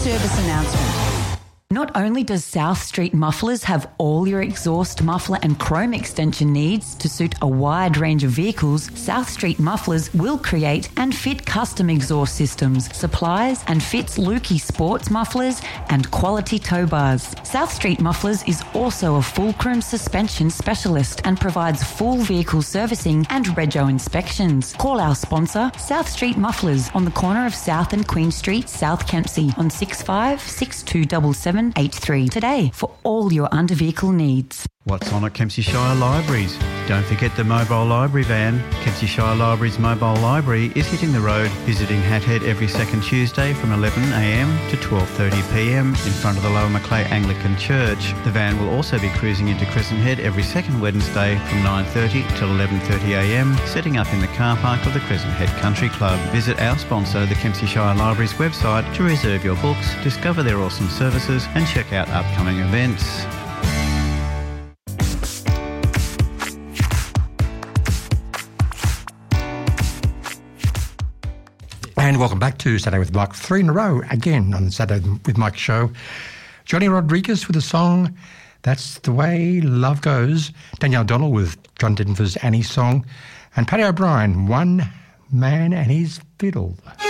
Service announcement. Not only does South Street Mufflers have all your exhaust, muffler and chrome extension needs to suit a wide range of vehicles, South Street Mufflers will create and fit custom exhaust systems, supplies and fits Lukey sports mufflers and quality tow bars. South Street Mufflers is also a fulcrum suspension specialist and provides full vehicle servicing and rego inspections. Call our sponsor, South Street Mufflers, on the corner of South and Queen Street, South Kempsey, on 656277 83 today for all your under-vehicle needs. What's on at Kempsey Shire Libraries? Don't forget the mobile library van. Kempsey Shire Libraries mobile library is hitting the road, visiting Hathead every second Tuesday from 11am to 12:30pm in front of the Lower Macleay Anglican Church. The van will also be cruising into Crescent Head every second Wednesday from 9:30 till 11:30am, setting up in the car park of the Crescent Head Country Club. Visit our sponsor, the Kempsey Shire Libraries website, to reserve your books, discover their awesome services and check out upcoming events. And welcome back to Saturday with Mike. 3 in a row again on the Saturday with Mike show. Johnny Rodriguez with the song That's the Way Love Goes. Danielle Donnell with John Denver's Annie song. And Paddy O'Brien, One Man and His Fiddle.